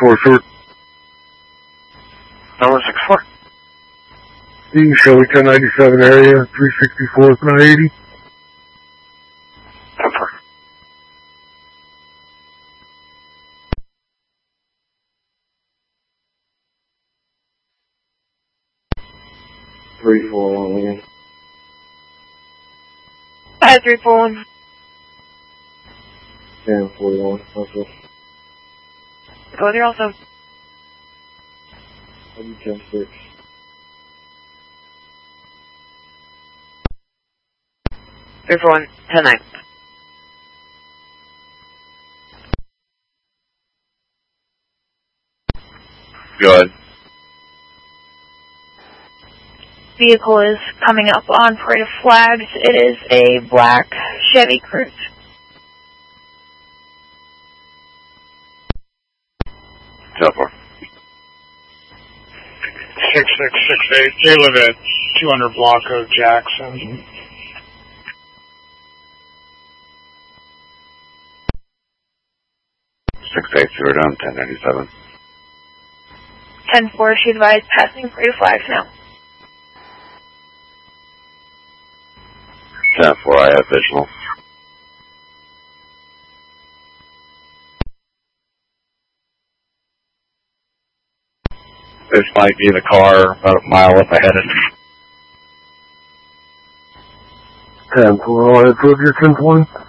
10-4 short. Number 6-4. The Shelby 1097 area, 364th and I-80. 10-4. Three, 4, 1 again. 341. 10-41. Also. Go there also. 10-6. 341. 10-9. Good. Vehicle is coming up on parade of flags. It is a black Chevy Cruze. 10-4. 6668. They live at 200 block of Jackson. We're down 1097. 10-4. She advised passing parade of flags now. 10-4. I have visual. This might be the car about a mile up ahead of me. 10-4, all right, approve your 10-1.